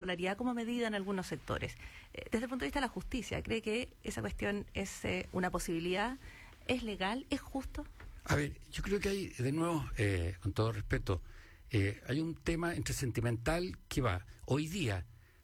ejemplaridad como medida en algunos sectores. Desde el punto de vista de la justicia, ¿cree que esa cuestión es una posibilidad? ¿Es legal? ¿Es justo? A ver, yo creo que hay, de nuevo, con todo respeto, hay un tema entre sentimental que va. Hoy día,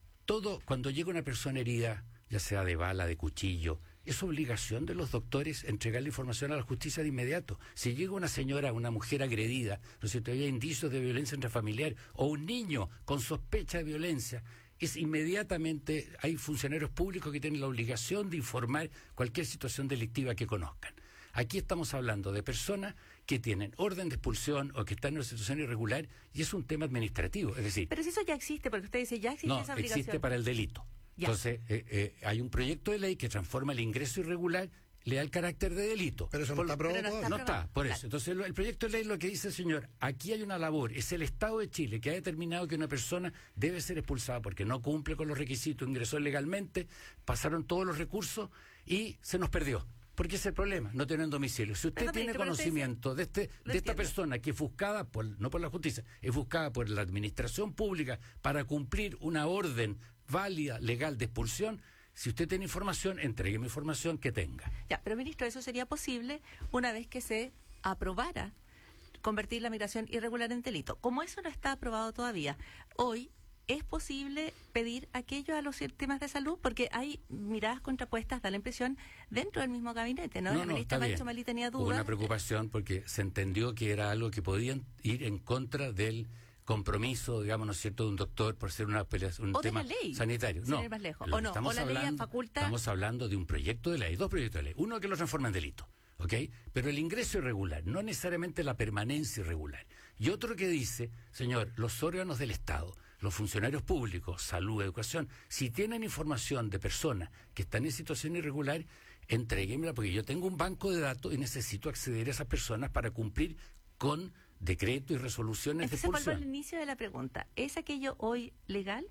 cuando llega una persona herida, ya sea de bala, de cuchillo, es obligación de los doctores entregarle información a la justicia de inmediato. Si llega una señora, una mujer agredida, no sé, todavía hay indicios de violencia intrafamiliar, o un niño con sospecha de violencia, es inmediatamente, hay funcionarios públicos que tienen la obligación de informar cualquier situación delictiva que conozcan. Aquí estamos hablando de personas que tienen orden de expulsión o que están en una situación irregular, y es un tema administrativo, es decir... Pero si eso ya existe, porque usted dice, ya existe esa obligación. No, existe para el delito. Ya. Entonces, hay un proyecto de ley que transforma el ingreso irregular, le da el carácter de delito. Pero eso no está aprobado. No está, por eso. Entonces, el proyecto de ley lo que dice, señor, aquí hay una labor, es el Estado de Chile que ha determinado que una persona debe ser expulsada porque no cumple con los requisitos, ingresó ilegalmente, pasaron todos los recursos y se nos perdió. Porque ese es el problema, no tienen domicilio. Si usted tiene conocimiento de esta persona que es buscada, no por la justicia, es buscada por la administración pública para cumplir una orden válida, legal de expulsión, si usted tiene información, entrégueme información que tenga. Ya, pero ministro, eso sería posible una vez que se aprobara convertir la migración irregular en delito. Como eso no está aprobado todavía, hoy... ¿es posible pedir aquello a los sistemas de salud? Porque hay miradas contrapuestas, da la impresión, dentro del mismo gabinete, ¿no? La ministra Macho Malí tenía dudas. Hubo una preocupación porque se entendió que era algo que podían ir en contra del compromiso, digamos, ¿no es cierto?, de un doctor por ser un tema sanitario. No, más lejos. O la ley faculta... Estamos hablando de un proyecto de ley, dos proyectos de ley. Uno que lo transforma en delito. ¿Ok? Pero el ingreso irregular, no necesariamente la permanencia irregular. Y otro que dice, señor, los órganos del Estado, los funcionarios públicos, salud, educación, si tienen información de personas que están en situación irregular, entréguenmela, porque yo tengo un banco de datos y necesito acceder a esas personas para cumplir con decretos y resoluciones de expulsión. Entonces, vuelvo al inicio de la pregunta. ¿Es aquello hoy legal?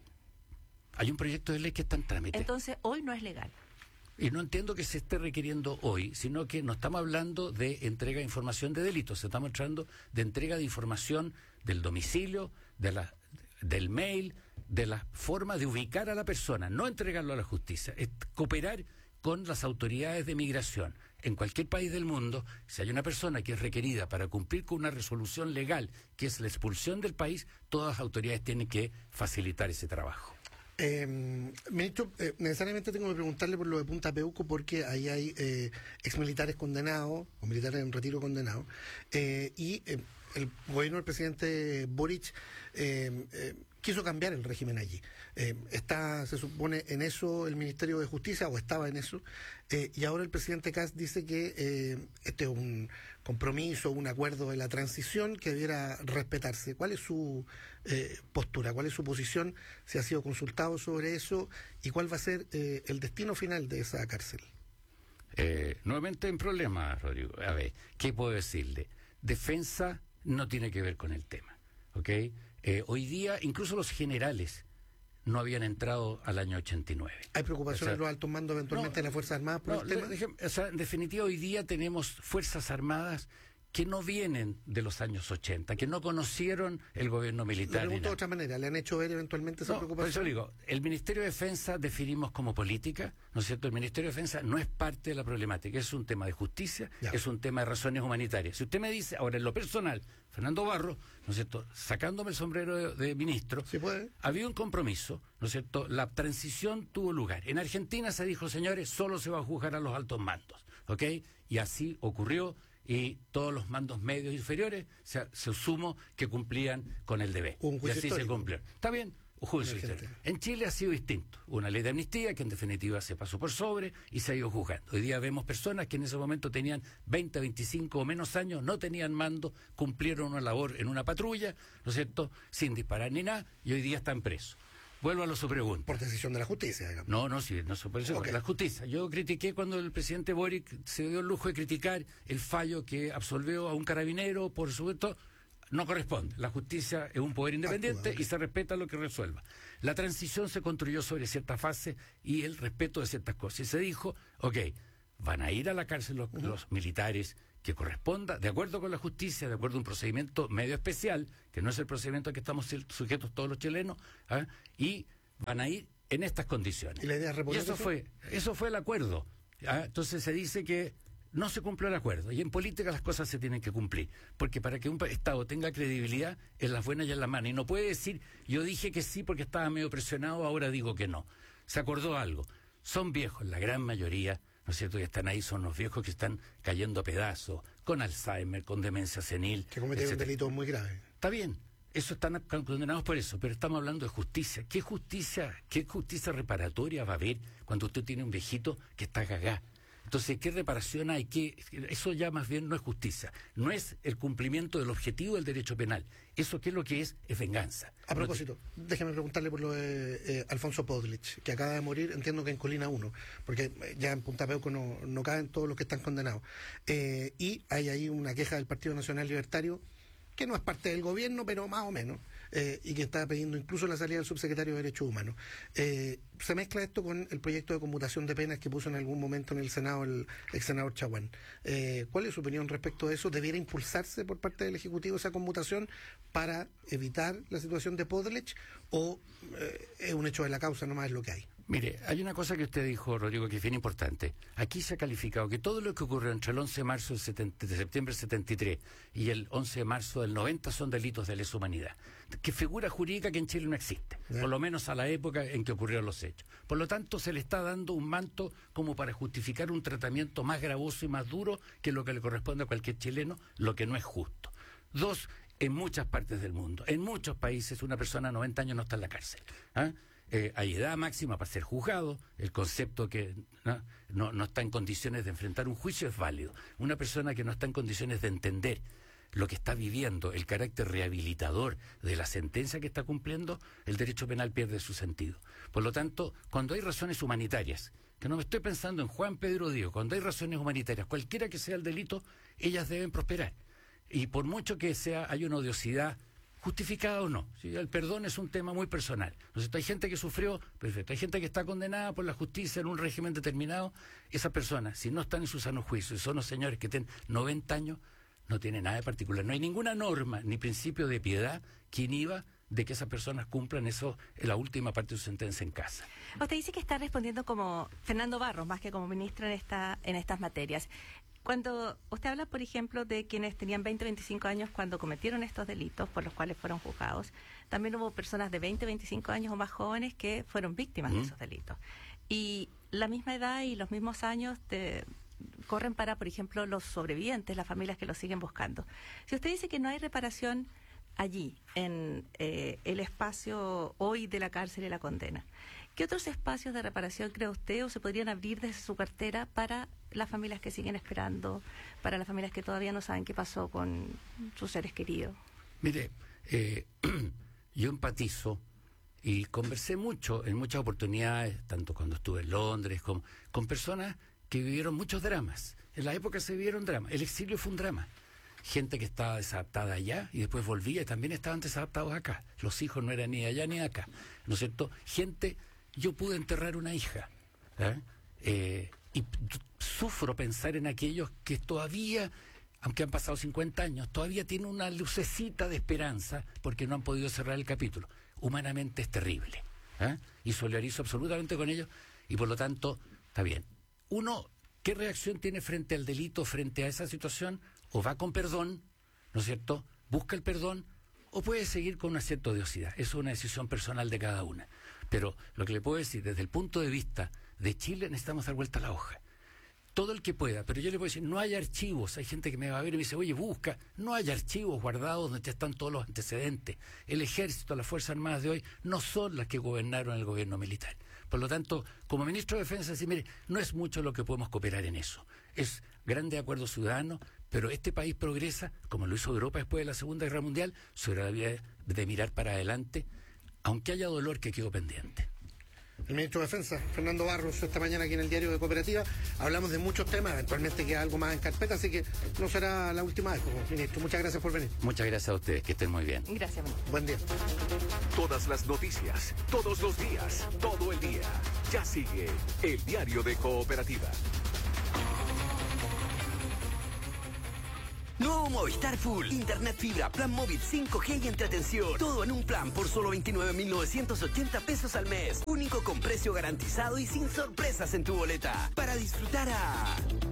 Hay un proyecto de ley que está en trámite. Entonces, hoy no es legal. Y no entiendo que se esté requiriendo hoy, sino que no estamos hablando de entrega de información de delitos, estamos hablando de entrega de información del domicilio, del mail, de la forma de ubicar a la persona, no entregarlo a la justicia, es cooperar con las autoridades de migración. En cualquier país del mundo, si hay una persona que es requerida para cumplir con una resolución legal, que es la expulsión del país, todas las autoridades tienen que facilitar ese trabajo. Ministro, necesariamente tengo que preguntarle por lo de Punta Peuco, porque ahí hay exmilitares condenados o militares en retiro condenados, y el gobierno del presidente Boric quiso cambiar el régimen allí. Está, se supone, en eso el Ministerio de Justicia, o estaba en eso, y ahora el presidente Kast dice que este es un compromiso, un acuerdo de la transición que debiera respetarse. ¿Cuál es su postura? ¿Cuál es su posición? ¿Se ha sido consultado sobre eso? ¿Y cuál va a ser el destino final de esa cárcel? Nuevamente en problema, Rodrigo. A ver, ¿qué puedo decirle? Defensa no tiene que ver con el tema, ¿ok? Hoy día, incluso los generales no habían entrado al año 89. ¿Hay preocupación de los altos mandos eventualmente de las Fuerzas Armadas por el tema? En definitiva, hoy día tenemos Fuerzas Armadas que no vienen de los años 80, que no conocieron el gobierno militar. Lo pregunto de otra manera, ¿le han hecho ver eventualmente esa preocupación? Por eso digo, el Ministerio de Defensa definimos como política, ¿no es cierto? El Ministerio de Defensa no es parte de la problemática, es un tema de justicia, es un tema de razones humanitarias. Si usted me dice, ahora en lo personal, Fernando Barro, ¿no es cierto?, sacándome el sombrero de ministro, ¿sí puede? Había un compromiso, ¿no es cierto?, la transición tuvo lugar. En Argentina se dijo, señores, solo se va a juzgar a los altos mandos, ¿ok? Y así ocurrió. Y todos los mandos medios e inferiores se sumo que cumplían con el deber. Y así se cumplió. Está bien, un juicio histórico. En Chile ha sido distinto. Una ley de amnistía que en definitiva se pasó por sobre y se ha ido juzgando. Hoy día vemos personas que en ese momento tenían 20, 25 o menos años, no tenían mando, cumplieron una labor en una patrulla, ¿no es cierto?, sin disparar ni nada, y hoy día están presos. Vuelvo a su pregunta. Por decisión de la justicia, digamos. No, sí, no se puede decir, la justicia. Yo critiqué cuando el presidente Boric se dio el lujo de criticar el fallo que absolvió a un carabinero, por supuesto, no corresponde. La justicia es un poder independiente y se respeta lo que resuelva. La transición se construyó sobre cierta fase y el respeto de ciertas cosas. Y se dijo, van a ir a la cárcel los militares que corresponda, de acuerdo con la justicia, de acuerdo a un procedimiento medio especial, que no es el procedimiento al que estamos sujetos todos los chilenos, y van a ir en estas condiciones. ¿Y la idea es reponer eso fue el acuerdo. Entonces se dice que no se cumplió el acuerdo. Y en política las cosas se tienen que cumplir. Porque para que un Estado tenga credibilidad, en las buenas y en las malas. Y no puede decir, yo dije que sí porque estaba medio presionado, ahora digo que no. Se acordó algo. Son viejos, la gran mayoría, ¿no es cierto?, que están ahí, son los viejos que están cayendo a pedazos, con Alzheimer, con demencia senil. Que cometieron delitos muy graves. Está bien. Eso están condenados por eso, pero estamos hablando de justicia. ¿Qué justicia reparatoria va a haber cuando usted tiene un viejito que está cagá? Entonces, ¿qué reparación hay? Eso ya más bien no es justicia. No es el cumplimiento del objetivo del derecho penal. Eso, ¿qué es lo que es? Es venganza. A propósito, déjeme preguntarle por lo de Alfonso Podlich, que acaba de morir, entiendo que en Colina 1, porque ya en Punta Peuco no caen todos los que están condenados. Y hay ahí una queja del Partido Nacional Libertario, que no es parte del gobierno, pero más o menos, y que está pidiendo incluso la salida del subsecretario de Derechos Humanos. Se mezcla esto con el proyecto de conmutación de penas que puso en algún momento en el Senado el ex senador Chaguán. ¿Cuál es su opinión respecto de eso? ¿Debiera impulsarse por parte del Ejecutivo esa conmutación para evitar la situación de Podlich, o es un hecho de la causa, nomás es lo que hay? Mire, hay una cosa que usted dijo, Rodrigo, que es bien importante. Aquí se ha calificado que todo lo que ocurrió entre el 11 de marzo de septiembre del 73 y el 11 de marzo del 90 son delitos de lesa humanidad, que figura jurídica que en Chile no existe, por lo menos a la época en que ocurrieron los hechos. Por lo tanto, se le está dando un manto como para justificar un tratamiento más gravoso y más duro que lo que le corresponde a cualquier chileno, lo que no es justo. Dos, en muchas partes del mundo, en muchos países, una persona de 90 años no está en la cárcel. Hay edad máxima para ser juzgado, el concepto que no está en condiciones de enfrentar un juicio es válido. Una persona que no está en condiciones de entender lo que está viviendo, el carácter rehabilitador de la sentencia que está cumpliendo, el derecho penal pierde su sentido. Por lo tanto, cuando hay razones humanitarias, que no me estoy pensando en Juan Pedro Díaz, cuando hay razones humanitarias, cualquiera que sea el delito, ellas deben prosperar. Y por mucho que haya una odiosidad, justificada o no. ¿Sí? El perdón es un tema muy personal. Entonces, hay gente que sufrió, perfecto. Hay gente que está condenada por la justicia en un régimen determinado. Esas personas, si no están en su sano juicio, y son los señores que tienen 90 años, no tiene nada de particular. No hay ninguna norma ni principio de piedad que inhiba de que esas personas cumplan eso en la última parte de su sentencia en casa. Usted dice que está respondiendo como Fernando Barros, más que como ministro en estas materias. Cuando usted habla, por ejemplo, de quienes tenían 20, 25 años cuando cometieron estos delitos por los cuales fueron juzgados, también hubo personas de 20, 25 años o más jóvenes que fueron víctimas de esos delitos. Y la misma edad y los mismos años corren para, por ejemplo, los sobrevivientes, las familias que los siguen buscando. Si usted dice que no hay reparación allí, en el espacio hoy de la cárcel y la condena, ¿qué otros espacios de reparación cree usted o se podrían abrir desde su cartera para las familias que siguen esperando, para las familias que todavía no saben qué pasó con sus seres queridos? Mire, yo empatizo y conversé mucho, en muchas oportunidades, tanto cuando estuve en Londres, como con personas que vivieron muchos dramas. En la época se vivieron dramas. El exilio fue un drama. Gente que estaba desadaptada allá y después volvía y también estaban desadaptados acá. Los hijos no eran ni de allá ni de acá. ¿No es cierto? Yo pude enterrar una hija. Y sufro pensar en aquellos que todavía, aunque han pasado 50 años, todavía tienen una lucecita de esperanza porque no han podido cerrar el capítulo. Humanamente es terrible. Y solidarizo absolutamente con ellos. Y por lo tanto, está bien. Uno, ¿qué reacción tiene frente al delito, frente a esa situación? O va con perdón, ¿no es cierto? Busca el perdón, o puede seguir con una cierta odiosidad. Eso es una decisión personal de cada una. Pero lo que le puedo decir, desde el punto de vista de Chile, necesitamos dar vuelta a la hoja. Todo el que pueda, pero yo le puedo decir, no hay archivos. Hay gente que me va a ver y me dice, oye, busca. No hay archivos guardados donde están todos los antecedentes. El ejército, las Fuerzas Armadas de hoy, no son las que gobernaron el gobierno militar. Por lo tanto, como ministro de Defensa, decir, mire, no es mucho lo que podemos cooperar en eso. Es grande acuerdo ciudadano, pero este país progresa, como lo hizo Europa después de la Segunda Guerra Mundial, sobre la vía de mirar para adelante, aunque haya dolor que quedó pendiente. El ministro de Defensa, Fernando Barros, esta mañana aquí en el Diario de Cooperativa. Hablamos de muchos temas, eventualmente queda algo más en carpeta, así que no será la última vez, ministro. Muchas gracias por venir. Muchas gracias a ustedes, que estén muy bien. Gracias, ministro. Buen día. Todas las noticias, todos los días, todo el día. Ya sigue el Diario de Cooperativa. Nuevo Movistar Full. Internet fibra, plan móvil 5G y entretención. Todo en un plan por solo 29.980 pesos al mes. Único con precio garantizado y sin sorpresas en tu boleta. Para disfrutar a